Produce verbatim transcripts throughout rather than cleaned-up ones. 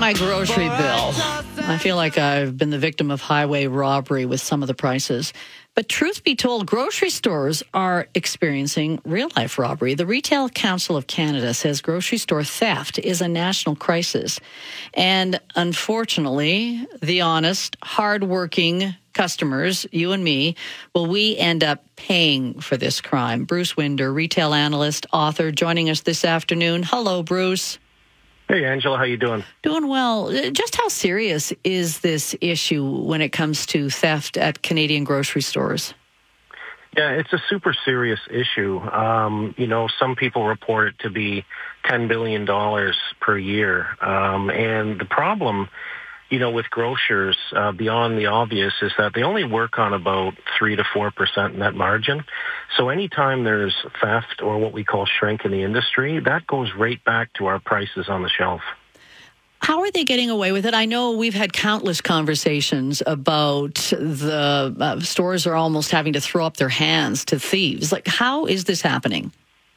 my grocery bill. I feel like I've been the victim of highway robbery with some of the prices. But truth be told, grocery stores are experiencing real-life robbery. The Retail Council of Canada says grocery store theft is a national crisis. And unfortunately, the honest, hard-working customers, you and me, well, we end up paying for this crime. Bruce Winder, retail analyst, author, joining us this afternoon. Hello, Bruce. Hey, Angela, how you doing? Doing well. Just how serious is this issue when it comes to theft at Canadian grocery stores? Yeah, it's a super serious issue. Um, you know, some people report it to be ten billion dollars per year. Um, and the problem, you know, with grocers, uh, beyond the obvious, is that they only work on about three to four percent net margin. So anytime there's theft or what we call shrink in the industry, that goes right back to our prices on the shelf. How are they getting away with it? I know we've had countless conversations about the uh, stores are almost having to throw up their hands to thieves. Like, how is this happening?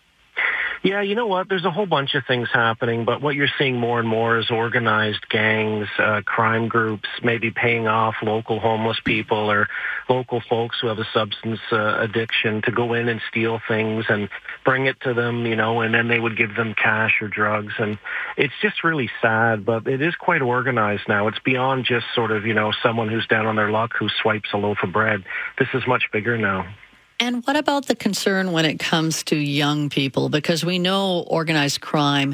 Yeah, you know what? There's a whole bunch of things happening, but what you're seeing more and more is organized gangs, uh, crime groups, maybe paying off local homeless people or local folks who have a substance uh, addiction to go in and steal things and bring it to them, you know, and then they would give them cash or drugs. And it's just really sad, but it is quite organized now. It's beyond just sort of, you know, someone who's down on their luck who swipes a loaf of bread. This is much bigger now. And what about the concern when it comes to young people? Because we know organized crime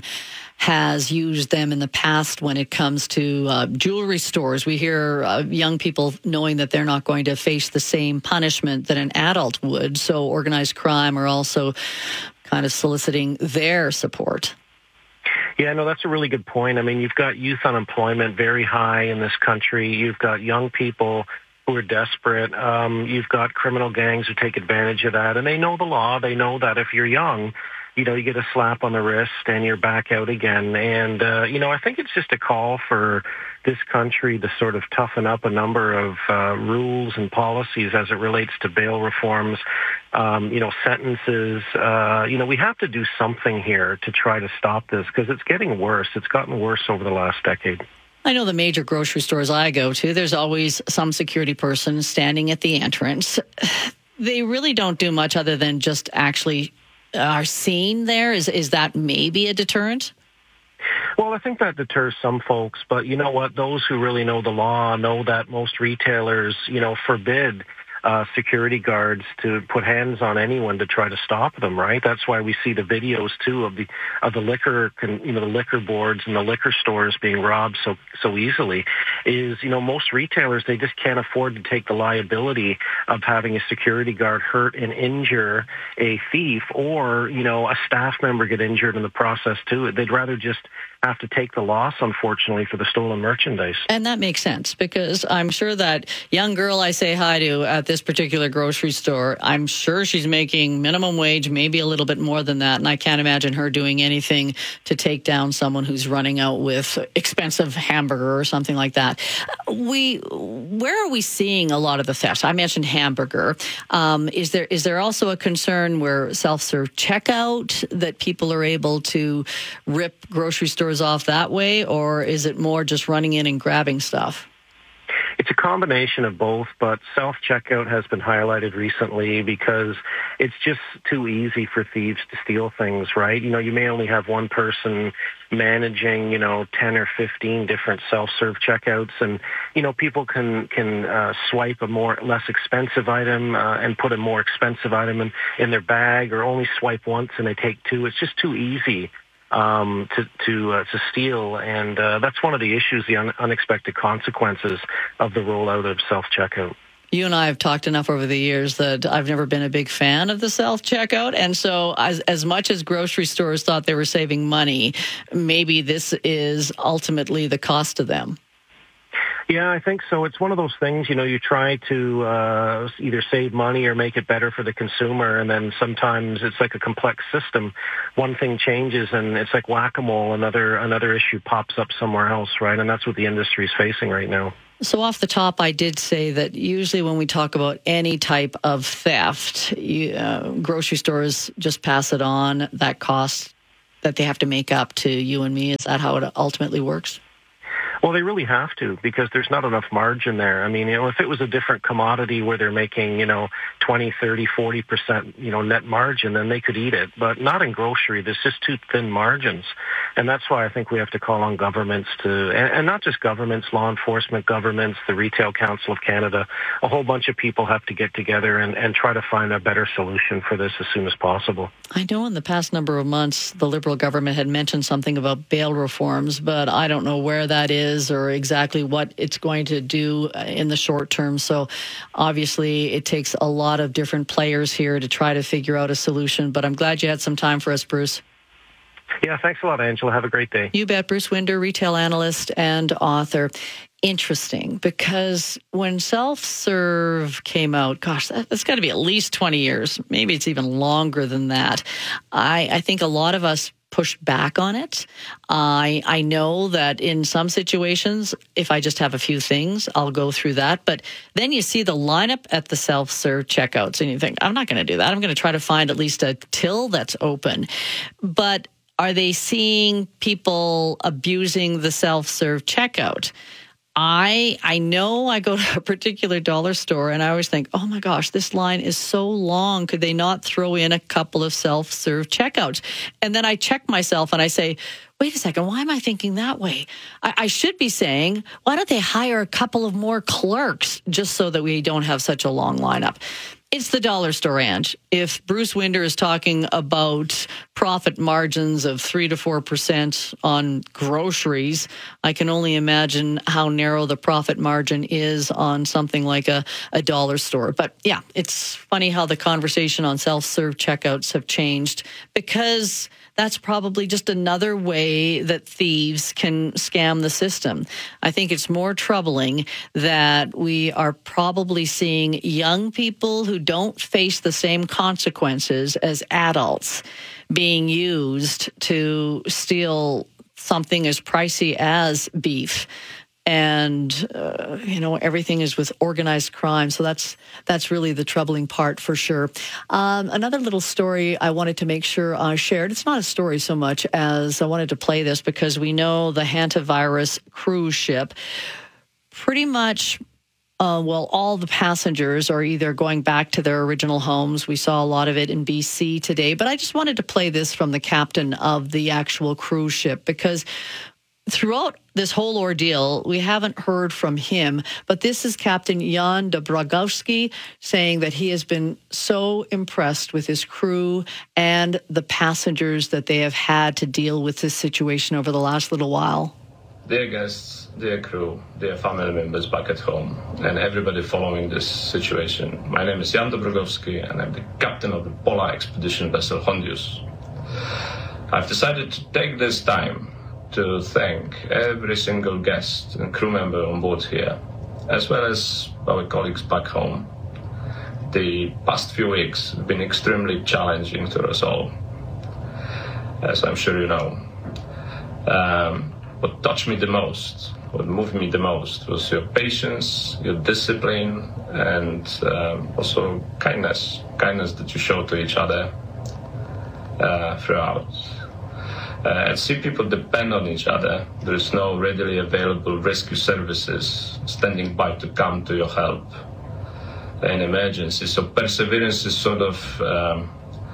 has used them in the past when it comes to uh, jewelry stores. We hear uh, young people knowing that they're not going to face the same punishment that an adult would. So organized crime are also kind of soliciting their support. Yeah, no, that's a really good point. I mean, you've got youth unemployment very high in this country. You've got young people who are desperate. Um, you've got criminal gangs who take advantage of that, and they know the law. They know that if you're young, you know, you get a slap on the wrist and you're back out again. And, uh, you know, I think it's just a call for this country to sort of toughen up a number of uh, rules and policies as it relates to bail reforms, um, you know, sentences. Uh, you know, we have to do something here to try to stop this because it's getting worse. It's gotten worse over the last decade. I know the major grocery stores I go to, there's always some security person standing at the entrance. They really don't do much other than just actually are seen there. Is is that maybe a deterrent? Well, I think that deters some folks, but you know what? Those who really know the law know that most retailers, you know, forbid Uh, security guards to put hands on anyone to try to stop them, right? That's why we see the videos too of the of the liquor, you know, the liquor boards and the liquor stores being robbed so so easily. Is you know most retailers, they just can't afford to take the liability of having a security guard hurt and injure a thief, or you know a staff member get injured in the process too. They'd rather just have to take the loss, unfortunately, for the stolen merchandise. And that makes sense because I'm sure that young girl I say hi to at this particular grocery store, I'm sure she's making minimum wage, maybe a little bit more than that. And I can't imagine her doing anything to take down someone who's running out with expensive hamburger or something like that. We, where are we seeing a lot of the thefts? I mentioned hamburger. Um, is there is there also a concern where self-serve checkout that people are able to rip grocery stores off that way, or is it more just running in and grabbing stuff? It's a combination of both, but self-checkout has been highlighted recently because it's just too easy for thieves to steal things, right? You know, you may only have one person managing, you know, ten or fifteen different self-serve checkouts, and, you know, people can can uh, swipe a more less expensive item uh, and put a more expensive item in, in their bag, or only swipe once and they take two. It's just too easy um, to to uh, to steal, and uh, that's one of the issues, the un- unexpected consequences of the rollout of self-checkout. You and I have talked enough over the years that I've never been a big fan of the self-checkout, and so as, as much as grocery stores thought they were saving money, maybe this is ultimately the cost to them. Yeah, I think so. It's one of those things, you know, you try to uh, either save money or make it better for the consumer, and then sometimes it's like a complex system. One thing changes, and it's like whack-a-mole. Another another issue pops up somewhere else, right? And that's what the industry is facing right now. So off the top, I did say that usually when we talk about any type of theft, you, uh, grocery stores just pass it on, that cost that they have to make up to you and me. Is that how it ultimately works? Well, they really have to, because there's not enough margin there. I mean, you know, if it was a different commodity where they're making, you know, twenty, thirty, forty percent, you know, net margin, then they could eat it. But not in grocery. There's just too thin margins. And that's why I think we have to call on governments to, and, and not just governments, law enforcement governments, the Retail Council of Canada, a whole bunch of people have to get together and, and try to find a better solution for this as soon as possible. I know in the past number of months, the Liberal government had mentioned something about bail reforms, but I don't know where that is or exactly what it's going to do in the short term. So obviously it takes a lot of different players here to try to figure out a solution. But I'm glad you had some time for us, Bruce. Yeah, thanks a lot, Angela. Have a great day. You bet. Bruce Winder, retail analyst and author. Interesting, because when self-serve came out, gosh, that, that's got to be at least twenty years. Maybe it's even longer than that. I, I think a lot of us pushed back on it. I I know that in some situations, if I just have a few things, I'll go through that. But then you see the lineup at the self-serve checkouts and you think, I'm not going to do that. I'm going to try to find at least a till that's open. But are they seeing people abusing the self-serve checkout? I I know I go to a particular dollar store and I always think, oh my gosh, this line is so long. Could they not throw in a couple of self-serve checkouts? And then I check myself and I say, wait a second, why am I thinking that way? I, I should be saying, why don't they hire a couple of more clerks just so that we don't have such a long lineup? It's the dollar store, Ange. If Bruce Winder is talking about profit margins of three to four percent on groceries, I can only imagine how narrow the profit margin is on something like a, a dollar store. But yeah, it's funny how the conversation on self-serve checkouts have changed, because that's probably just another way that thieves can scam the system. I think it's more troubling that we are probably seeing young people who don't face the same consequences as adults being used to steal something as pricey as beef. And, uh, you know, everything is with organized crime. So that's that's really the troubling part for sure. Um, another little story I wanted to make sure I shared. It's not a story so much as I wanted to play this because we know the hantavirus cruise ship pretty much, uh, well, all the passengers are either going back to their original homes. We saw a lot of it in B C today. But I just wanted to play this from the captain of the actual cruise ship, because throughout this whole ordeal, we haven't heard from him, but this is Captain Jan Dobrogowski saying that he has been so impressed with his crew and the passengers that they have had to deal with this situation over the last little while. Dear guests, dear crew, dear family members back at home, and everybody following this situation, my name is Jan Dobrogowski, and I'm the captain of the polar expedition vessel Hondius. I've decided to take this time to thank every single guest and crew member on board here, as well as our colleagues back home. The past few weeks have been extremely challenging to us all, as I'm sure you know. Um, what touched me the most, what moved me the most, was your patience, your discipline, and um, also kindness, kindness that you show to each other uh, throughout. Uh, and see people depend on each other. There is no readily available rescue services standing by to come to your help in emergency. So perseverance is sort of um,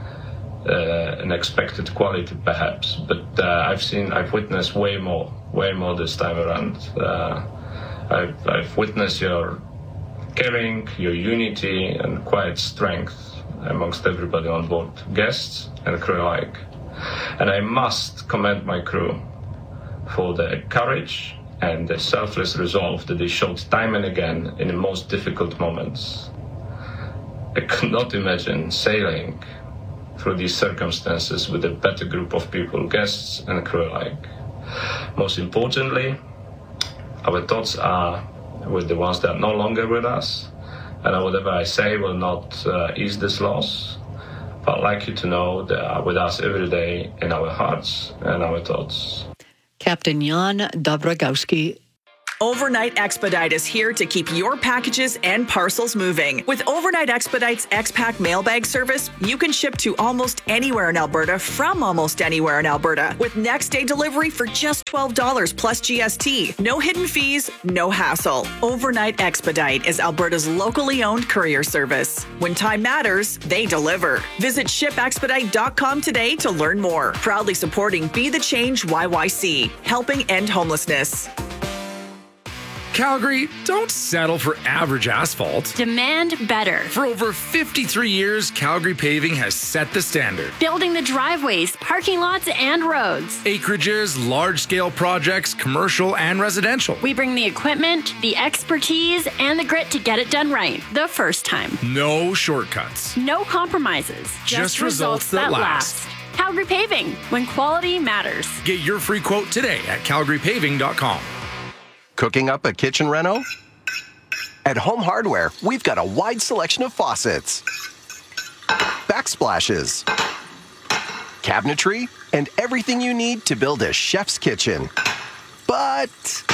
uh, an expected quality, perhaps. But uh, I've seen, I've witnessed way more, way more this time around. Uh, I've, I've witnessed your caring, your unity, and quiet strength amongst everybody on board, guests and crew alike. And I must commend my crew for the courage and the selfless resolve that they showed time and again in the most difficult moments. I could not imagine sailing through these circumstances with a better group of people, guests and crew alike. Most importantly, our thoughts are with the ones that are no longer with us, and whatever I say will not uh, ease this loss. But I'd like you to know they are with us every day in our hearts and our thoughts. Captain Jan Dobrogowski. Overnight Expedite is here to keep your packages and parcels moving. With Overnight Expedite's X-Pack mailbag service, you can ship to almost anywhere in Alberta from almost anywhere in Alberta with next day delivery for just twelve dollars plus G S T. No hidden fees, no hassle. Overnight Expedite is Alberta's locally owned courier service. When time matters, they deliver. Visit ship expedite dot com today to learn more. Proudly supporting Be the Change Y Y C, helping end homelessness. Calgary, don't settle for average asphalt. Demand better. For over fifty-three years, Calgary Paving has set the standard. Building the driveways, parking lots, and roads. Acreages, large-scale projects, commercial and residential. We bring the equipment, the expertise, and the grit to get it done right the first time. No shortcuts. No compromises. Just, Just results, results that, that last. last. Calgary Paving, when quality matters. Get your free quote today at calgary paving dot com. Cooking up a kitchen reno? At Home Hardware, we've got a wide selection of faucets, backsplashes, cabinetry, and everything you need to build a chef's kitchen. But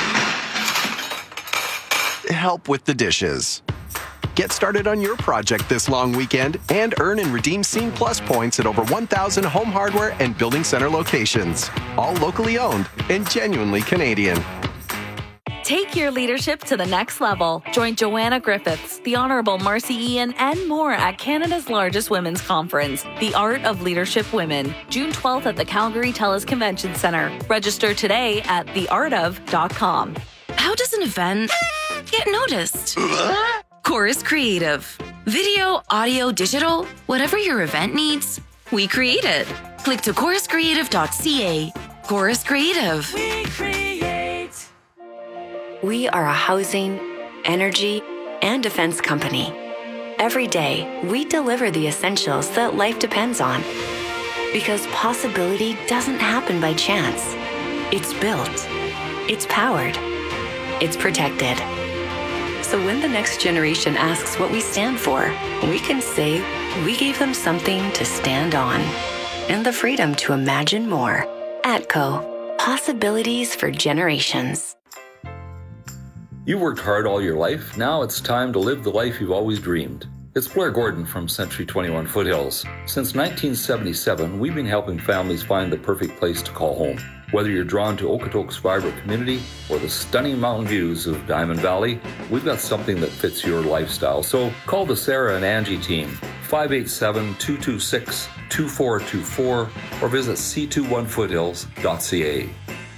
help with the dishes. Get started on your project this long weekend and earn and redeem Scene Plus points at over one thousand Home Hardware and Building Center locations. All locally owned and genuinely Canadian. Take your leadership to the next level. Join Joanna Griffiths, the Honourable Marcy Ian, and more at Canada's largest women's conference, The Art of Leadership Women, June twelfth at the Calgary TELUS Convention Centre. Register today at the art of dot com. How does an event get noticed? Chorus Creative. Video, audio, digital, whatever your event needs, we create it. Click to chorus creative dot c a. Chorus Creative. We create. We are a housing, energy, and defense company. Every day, we deliver the essentials that life depends on. Because possibility doesn't happen by chance. It's built. It's powered. It's protected. So when the next generation asks what we stand for, we can say we gave them something to stand on. And the freedom to imagine more. ATCO. Possibilities for generations. You've worked hard all your life. Now it's time to live the life you've always dreamed. It's Blair Gordon from Century twenty-one Foothills. Since nineteen seventy-seven, we've been helping families find the perfect place to call home. Whether you're drawn to Okotoks' vibrant community or the stunning mountain views of Diamond Valley, we've got something that fits your lifestyle. So call the Sarah and Angie team, five eight seven, two two six, two four two four, or visit c two one foothills dot c a.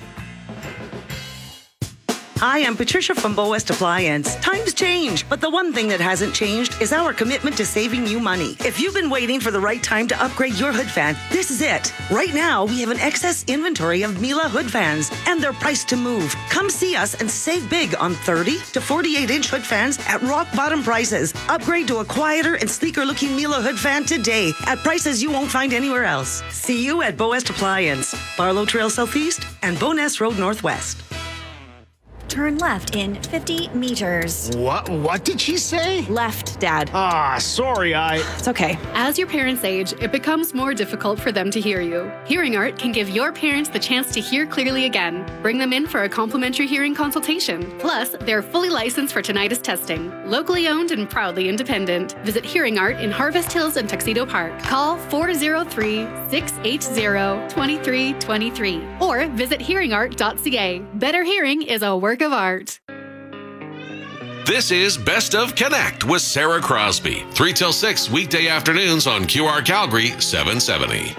Hi, I'm Patricia from Bow West Appliance. Times change, but the one thing that hasn't changed is our commitment to saving you money. If you've been waiting for the right time to upgrade your hood fan, this is it. Right now, we have an excess inventory of Miele hood fans, and they're priced to move. Come see us and save big on thirty to forty-eight inch hood fans at rock bottom prices. Upgrade to a quieter and sleeker looking Miele hood fan today at prices you won't find anywhere else. See you at Bow West Appliance, Barlow Trail Southeast and Bowness Road Northwest. Turn left in fifty meters. What? What did she say? Left, Dad. Ah, sorry, I... It's okay. As your parents age, it becomes more difficult for them to hear you. Hearing Art can give your parents the chance to hear clearly again. Bring them in for a complimentary hearing consultation. Plus, they're fully licensed for tinnitus testing. Locally owned and proudly independent. Visit Hearing Art in Harvest Hills and Tuxedo Park. Call four oh three, six eight zero, two three two three or visit hearing art dot c a. Better hearing is a work of art. This is Best of Connect with Sarah Crosby. three till six weekday afternoons on Q R Calgary seven seventy.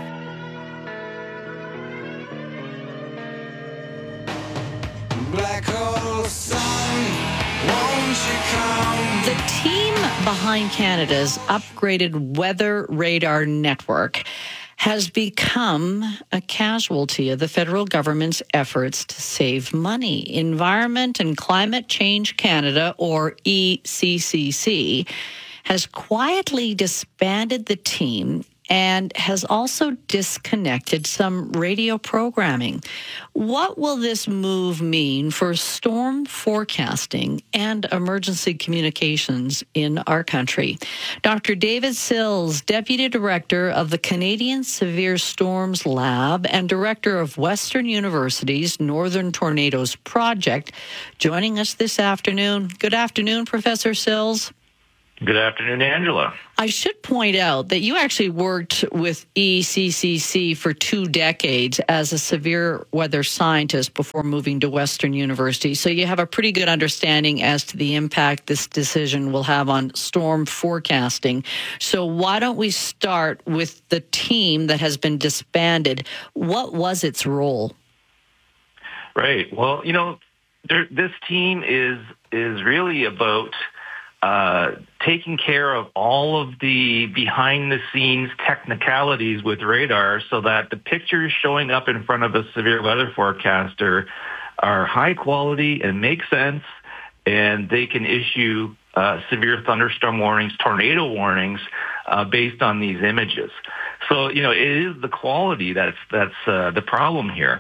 Black hole sun, won't you come? The team behind Canada's upgraded weather radar network has become a casualty of the federal government's efforts to save money. Environment and Climate Change Canada, or E C C C, has quietly disbanded the team and has also disconnected some radio programming. What will this move mean for storm forecasting and emergency communications in our country? Doctor David Sills, Deputy Director of the Canadian Severe Storms Lab and Director of Western University's Northern Tornadoes Project, joining us this afternoon. Good afternoon, Professor Sills. Good afternoon, Angela. I should point out that you actually worked with E C C C for two decades as a severe weather scientist before moving to Western University. So you have a pretty good understanding as to the impact this decision will have on storm forecasting. So why don't we start with the team that has been disbanded? What was its role? Right. Well, you know, there, this team is is really about Uh, taking care of all of the behind-the-scenes technicalities with radar so that the pictures showing up in front of a severe weather forecaster are high quality and make sense, and they can issue uh, severe thunderstorm warnings, tornado warnings, uh, based on these images. So, you know, it is the quality that's, that's uh, the problem here.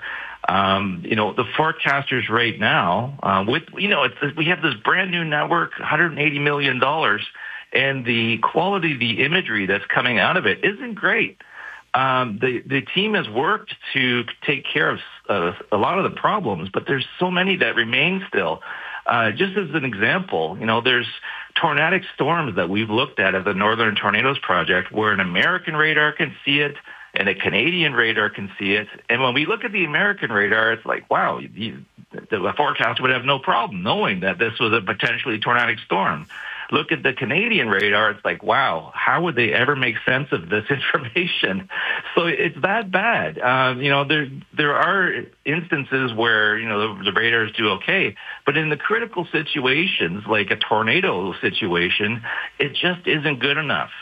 Um, you know, the forecasters right now, uh, with, you know, it's, we have this brand new network, one hundred eighty million dollars, and the quality of the imagery that's coming out of it isn't great. Um, the, the team has worked to take care of uh, a lot of the problems, but there's so many that remain still. Uh, just as an example, you know, there's tornadic storms that we've looked at at the Northern Tornadoes Project where an American radar can see it, and a Canadian radar can see it. And when we look at the American radar, it's like, wow, you, the forecast would have no problem knowing that this was a potentially tornadic storm. Look at the Canadian radar, it's like, wow, how would they ever make sense of this information? So it's that bad. Um, you know, there there are instances where, you know, the, the radars do okay, but in the critical situations, like a tornado situation, it just isn't good enough.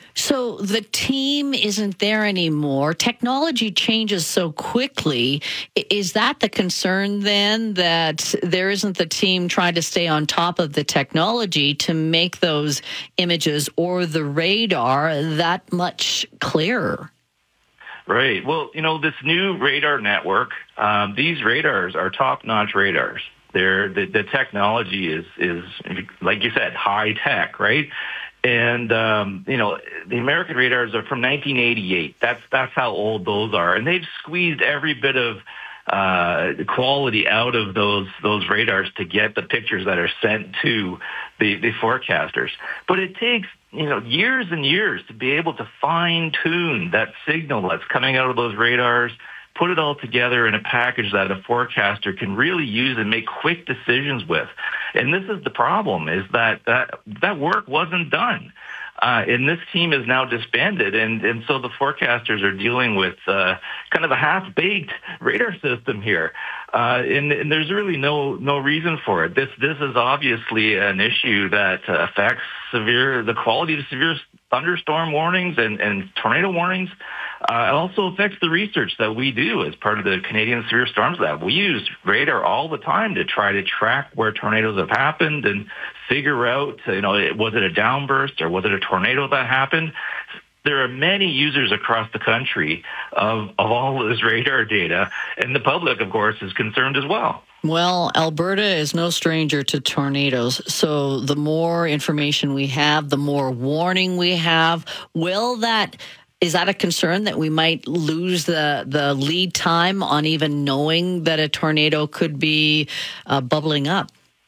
So the team isn't there anymore. Technology changes so quickly. Is that the concern then, that there isn't the team trying to stay on top of the technology to make those images or the radar that much clearer? Right. Well, you know, this new radar network, um, these radars are top-notch radars. They're, the, the technology is, is, like you said, high tech, right? And, um, you know, the American radars are from nineteen eighty-eight. That's, that's how old those are. And they've squeezed every bit of, uh, quality out of those, those radars to get the pictures that are sent to the, the forecasters. But it takes, you know, years and years to be able to fine tune that signal that's coming out of those radars, put it all together in a package that a forecaster can really use and make quick decisions with. And this is the problem, is that that, that work wasn't done. Uh, and this team is now disbanded, and, and so the forecasters are dealing with uh, kind of a half-baked radar system here. Uh, and, and there's really no no reason for it. This this is obviously an issue that uh, affects severe the quality of severe thunderstorm warnings and, and tornado warnings. Uh, it also affects the research that we do as part of the Canadian Severe Storms Lab. We use radar all the time to try to track where tornadoes have happened and figure out, you know, was it a downburst or was it a tornado that happened? There are many users across the country of, of all of this radar data, and the public, of course, is concerned as well. Well, Alberta is no stranger to tornadoes, so the more information we have, the more warning we have. Will that... Is that a concern that we might lose the, the lead time on even knowing that a tornado could be uh, bubbling up?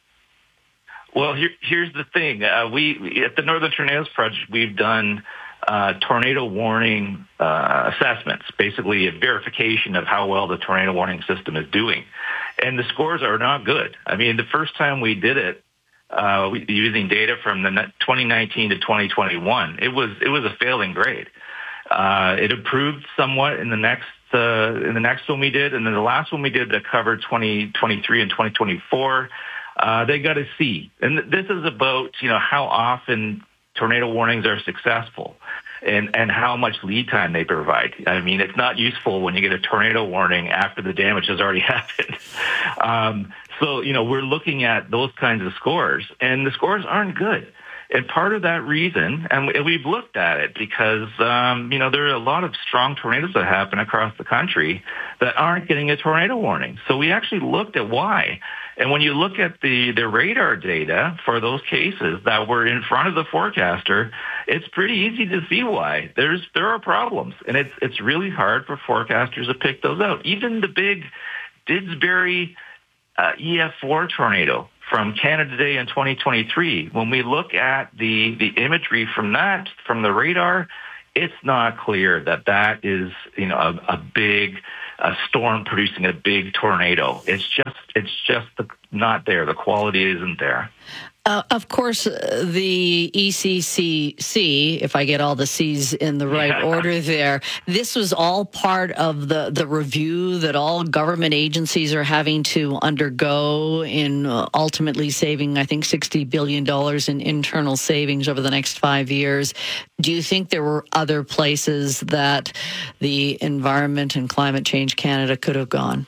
Well, here, here's the thing. Uh, we at the Northern Tornadoes Project, we've done uh, tornado warning uh, assessments, basically a verification of how well the tornado warning system is doing. And the scores are not good. I mean, the first time we did it, uh, we, using data from the twenty nineteen to twenty twenty-one, it was it was a failing grade. Uh, it improved somewhat in the next uh, in the next one we did, and then the last one we did that covered twenty twenty-three and twenty twenty-four, uh, they got a C. And this is about, you know, how often tornado warnings are successful and, and how much lead time they provide. I mean, it's not useful when you get a tornado warning after the damage has already happened. Um, so, you know, we're looking at those kinds of scores, and the scores aren't good. And part of that reason, and we've looked at it because, um, you know, there are a lot of strong tornadoes that happen across the country that aren't getting a tornado warning. So we actually looked at why. And when you look at the, the radar data for those cases that were in front of the forecaster, it's pretty easy to see why. There's there are problems, and it's it's really hard for forecasters to pick those out. Even the big Didsbury uh, E F four tornado from Canada Day in twenty twenty-three, when we look at the, the imagery from that, from the radar, it's not clear that that is, you know, a, a big a storm producing a big tornado. It's just it's just the, not there. The quality isn't there. Uh, of course, uh, the E C C C, if I get all the C's in the right yeah. order there, this was all part of the, the review that all government agencies are having to undergo in uh, ultimately saving, I think, sixty billion dollars in internal savings over the next five years. Do you think there were other places that the Environment and Climate Change Canada could have gone?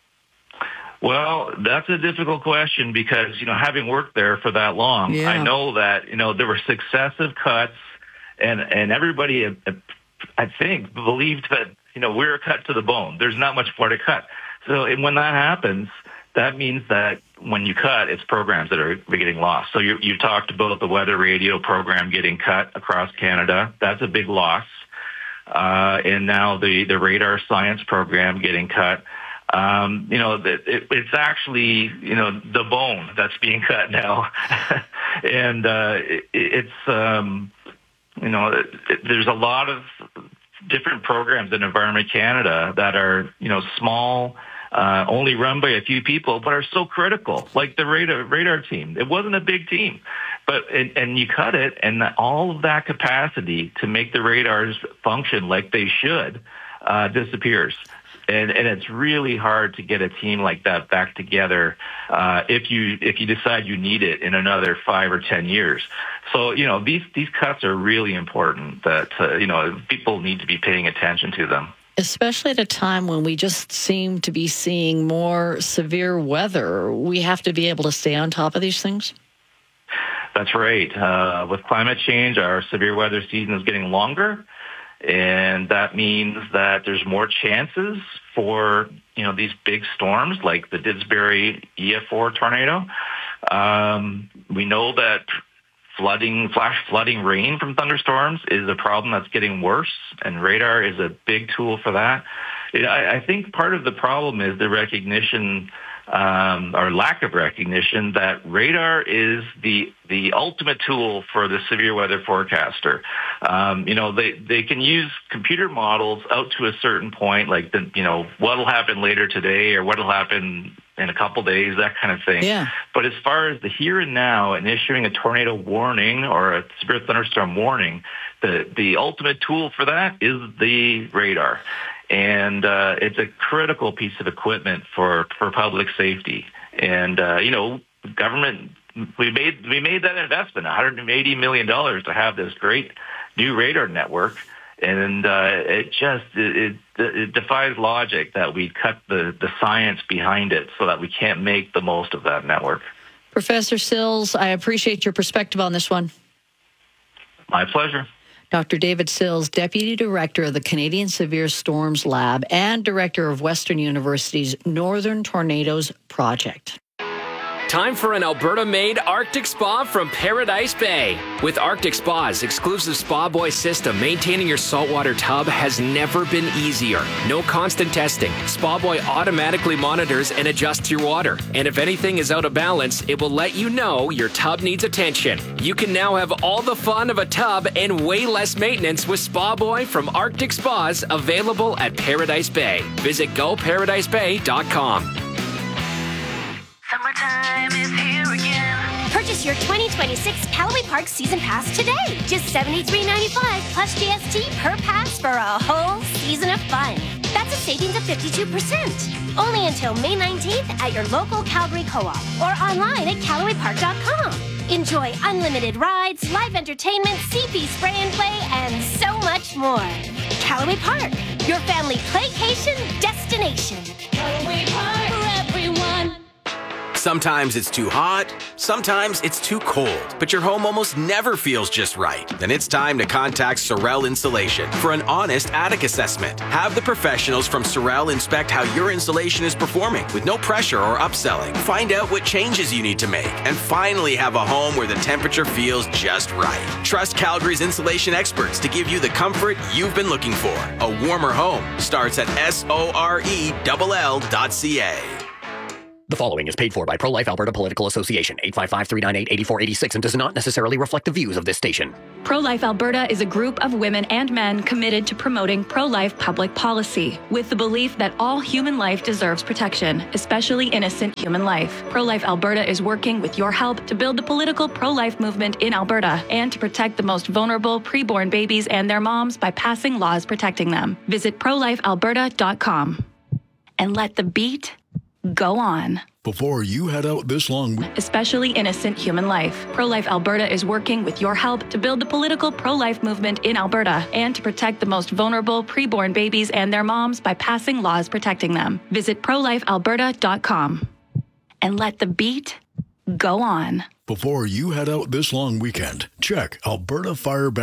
Well, that's a difficult question because, you know, having worked there for that long, yeah. I know that, you know, there were successive cuts and, and everybody, I think, believed that, you know, we're cut to the bone. There's not much more to cut. So when that happens, that means that when you cut, it's programs that are getting lost. So you, you talked about the weather radio program getting cut across Canada. That's a big loss. Uh, and now the, the radar science program getting cut. Um, you know, it, it, it's actually, you know, the bone that's being cut now. and uh, it, it's, um, you know, it, it, there's a lot of different programs in Environment Canada that are, you know, small, uh, only run by a few people, but are so critical, like the radar, radar team. It wasn't a big team, but and, and you cut it, and all of that capacity to make the radars function like they should uh, disappears. And, and it's really hard to get a team like that back together uh, if you if you decide you need it in another five or ten years. So you know these these cuts are really important. That uh, you know people need to be paying attention to them, especially at a time when we just seem to be seeing more severe weather. We have to be able to stay on top of these things. That's right. Uh, with climate change, our severe weather season is getting longer. And that means that there's more chances for, you know, these big storms like the Didsbury E F four tornado. Um, we know that flooding, flash flooding rain from thunderstorms is a problem that's getting worse, and radar is a big tool for that. I, I think part of the problem is the recognition Um, or lack of recognition that radar is the the ultimate tool for the severe weather forecaster. Um, you know, they, they can use computer models out to a certain point, like the, you know, what'll happen later today or what'll happen in a couple days, that kind of thing. Yeah. But as far as the here and now and issuing a tornado warning or a severe thunderstorm warning, the the ultimate tool for that is the radar. And uh, it's a critical piece of equipment for, for public safety. And, uh, you know, government, we made we made that investment, one hundred eighty million dollars to have this great new radar network. And uh, it just, it, it defies logic that we cut the, the science behind it so that we can't make the most of that network. Professor Sills, I appreciate your perspective on this one. My pleasure. Doctor David Sills, Deputy Director of the Canadian Severe Storms Lab and Director of Western University's Northern Tornadoes Project. Time for an Alberta-made Arctic Spa from Paradise Bay. With Arctic Spa's exclusive Spa Boy system, maintaining your saltwater tub has never been easier. No constant testing. Spa Boy automatically monitors and adjusts your water. And if anything is out of balance, it will let you know your tub needs attention. You can now have all the fun of a tub and way less maintenance with Spa Boy from Arctic Spas, available at Paradise Bay. Visit go paradise bay dot com. Summertime is here again. Purchase your twenty twenty-six Callaway Park Season Pass today. Just seventy-three ninety-five plus G S T per pass for a whole season of fun. That's a savings of fifty-two percent. Only until May nineteenth at your local Calgary Co-op or online at callaway park dot com. Enjoy unlimited rides, live entertainment, C P spray and play, and so much more. Callaway Park, your family playcation destination. Callaway Park for everyone. Sometimes it's too hot, sometimes it's too cold, but your home almost never feels just right. Then it's time to contact Sorel Insulation for an honest attic assessment. Have the professionals from Sorel inspect how your insulation is performing with no pressure or upselling. Find out what changes you need to make and finally have a home where the temperature feels just right. Trust Calgary's insulation experts to give you the comfort you've been looking for. A warmer home starts at S O R E L L dot C A. The following is paid for by Pro-Life Alberta Political Association, eight five five, three nine eight, eight four eight six, and does not necessarily reflect the views of this station. Pro-Life Alberta is a group of women and men committed to promoting pro-life public policy, with the belief that all human life deserves protection, especially innocent human life. Pro-Life Alberta is working with your help to build the political pro-life movement in Alberta and to protect the most vulnerable preborn babies and their moms by passing laws protecting them. Visit pro life alberta dot com and let the beat go on. Before you head out this long week, especially innocent human life. Pro-Life Alberta is working with your help to build the political pro-life movement in Alberta and to protect the most vulnerable preborn babies and their moms by passing laws protecting them. Visit pro life alberta dot com and let the beat go on. Before you head out this long weekend, check Alberta Fire